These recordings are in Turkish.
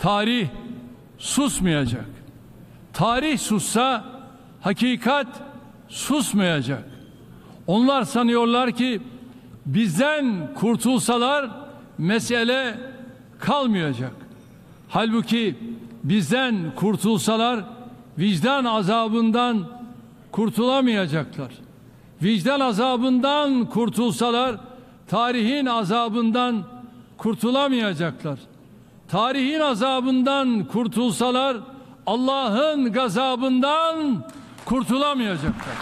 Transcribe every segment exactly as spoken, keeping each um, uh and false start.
tarih susmayacak. Tarih sussa hakikat susmayacak. Onlar sanıyorlar ki bizden kurtulsalar mesele kalmayacak. Halbuki bizden kurtulsalar vicdan azabından kurtulamayacaklar. Vicdan azabından kurtulsalar tarihin azabından kurtulamayacaklar. Tarihin azabından kurtulsalar Allah'ın gazabından kurtulamayacaklar.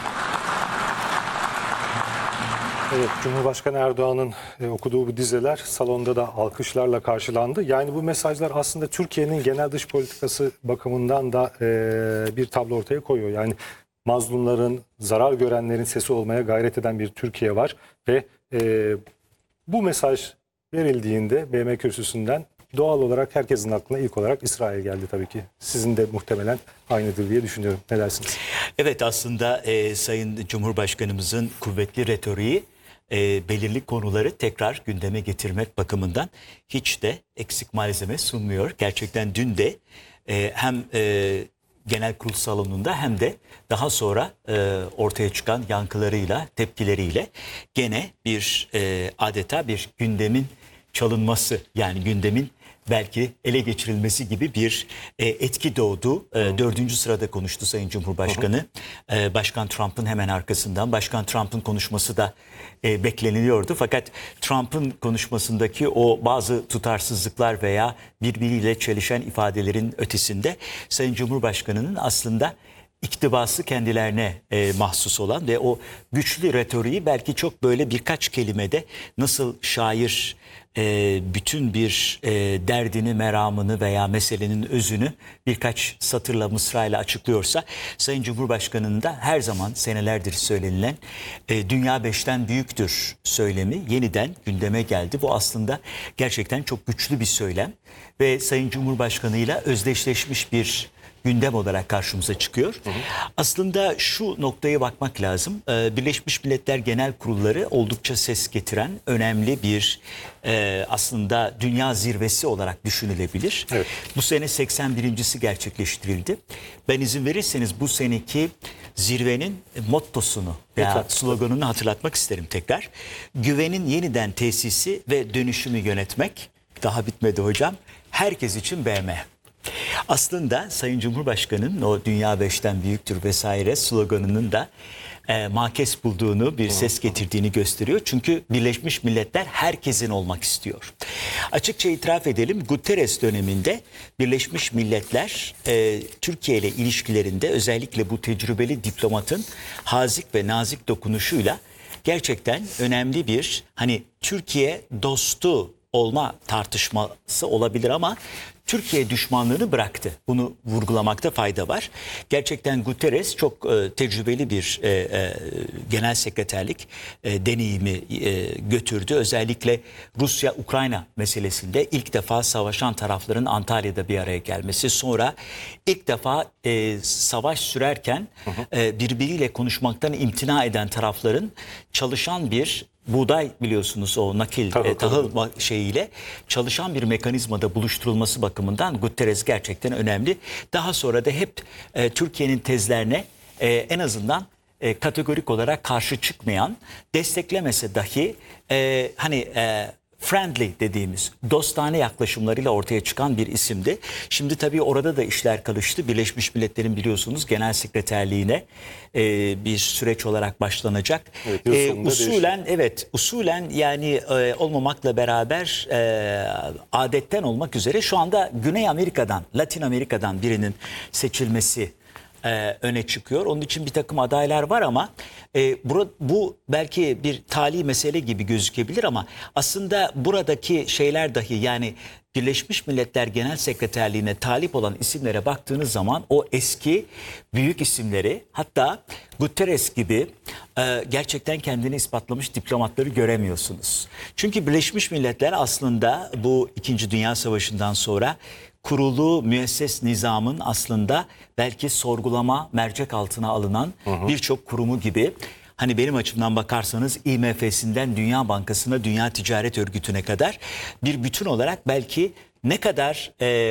Evet, Cumhurbaşkanı Erdoğan'ın e, okuduğu bu dizeler salonda da alkışlarla karşılandı. Yani bu mesajlar aslında Türkiye'nin genel dış politikası bakımından da e, bir tablo ortaya koyuyor. Yani mazlumların, zarar görenlerin sesi olmaya gayret eden bir Türkiye var. Ve e, bu mesaj verildiğinde B M Kürsüsü'nden doğal olarak herkesin aklına ilk olarak İsrail geldi tabii ki. Sizin de muhtemelen aynıdır diye düşünüyorum. Ne dersiniz? Evet, aslında e, Sayın Cumhurbaşkanımızın kuvvetli retoriği e, belirli konuları tekrar gündeme getirmek bakımından hiç de eksik malzeme sunmuyor. Gerçekten dün de e, hem e, genel kurul salonunda hem de daha sonra e, ortaya çıkan yankılarıyla, tepkileriyle gene bir e, adeta bir gündemin çalınması, yani gündemin belki ele geçirilmesi gibi bir e, etki doğdu. E, dördüncü sırada konuştu Sayın Cumhurbaşkanı. E, Başkan Trump'ın hemen arkasından. Başkan Trump'ın konuşması da e, bekleniliyordu. Fakat Trump'ın konuşmasındaki o bazı tutarsızlıklar veya birbiriyle çelişen ifadelerin ötesinde Sayın Cumhurbaşkanı'nın aslında iktibası kendilerine e, mahsus olan ve o güçlü retoriği belki çok böyle birkaç kelimede nasıl şair e, bütün bir e, derdini, meramını veya meselenin özünü birkaç satırla, mısrayla açıklıyorsa, Sayın Cumhurbaşkanı'nın da her zaman senelerdir söylenilen e, dünya beşten büyüktür söylemi yeniden gündeme geldi. Bu aslında gerçekten çok güçlü bir söylem ve Sayın Cumhurbaşkanı'yla özdeşleşmiş bir gündem olarak karşımıza çıkıyor. Hı hı. Aslında şu noktaya bakmak lazım. Ee, Birleşmiş Milletler Genel Kurulları oldukça ses getiren önemli bir e, aslında dünya zirvesi olarak düşünülebilir. Evet. Bu sene seksen birincisi gerçekleştirildi. Ben izin verirseniz bu seneki zirvenin mottosunu veya evet, sloganını hatırlatmak isterim tekrar. Güvenin yeniden tesisi ve dönüşümü yönetmek. Daha bitmedi hocam. Herkes için B M. Aslında Sayın Cumhurbaşkanı'nın o dünya beşten büyüktür vesaire sloganının da e, makes bulduğunu, bir ses getirdiğini gösteriyor. Çünkü Birleşmiş Milletler herkesin olmak istiyor. Açıkça itiraf edelim, Guterres döneminde Birleşmiş Milletler e, Türkiye ile ilişkilerinde özellikle bu tecrübeli diplomatın hazik ve nazik dokunuşuyla gerçekten önemli bir, hani Türkiye dostu olma tartışması olabilir ama Türkiye düşmanlığını bıraktı. Bunu vurgulamakta fayda var. Gerçekten Guterres çok e, tecrübeli bir e, e, genel sekreterlik e, deneyimi e, götürdü. Özellikle Rusya-Ukrayna meselesinde ilk defa savaşan tarafların Antalya'da bir araya gelmesi. Sonra ilk defa e, savaş sürerken e, birbiriyle konuşmaktan imtina eden tarafların çalışan bir buğday, biliyorsunuz o nakil tabii, e, tahıl tabii. şeyiyle çalışan bir mekanizmada buluşturulması bakımından Guterres gerçekten önemli. Daha sonra da hep e, Türkiye'nin tezlerine e, en azından e, kategorik olarak karşı çıkmayan, desteklemese dahi e, hani e, friendly dediğimiz dostane yaklaşımlarıyla ortaya çıkan bir isimdi. Şimdi tabii orada da işler karıştı. Birleşmiş Milletler'in biliyorsunuz genel sekreterliğine e, bir süreç olarak başlanacak. Evet, e, usulen değişim. evet usulen yani e, olmamakla beraber e, adetten olmak üzere şu anda Güney Amerika'dan, Latin Amerika'dan birinin seçilmesi Ee, öne çıkıyor. Onun için bir takım adaylar var ama e, bura, bu belki bir tali mesele gibi gözükebilir ama aslında buradaki şeyler dahi, yani Birleşmiş Milletler Genel Sekreterliğine talip olan isimlere baktığınız zaman o eski büyük isimleri, hatta Guterres gibi e, gerçekten kendini ispatlamış diplomatları göremiyorsunuz. Çünkü Birleşmiş Milletler aslında bu İkinci Dünya Savaşı'ndan sonra kurulu müesses nizamın aslında belki sorgulama, mercek altına alınan birçok kurumu gibi. Hani benim açımdan bakarsanız I M F'sinden Dünya Bankası'na, Dünya Ticaret Örgütü'ne kadar bir bütün olarak belki ne kadar... E,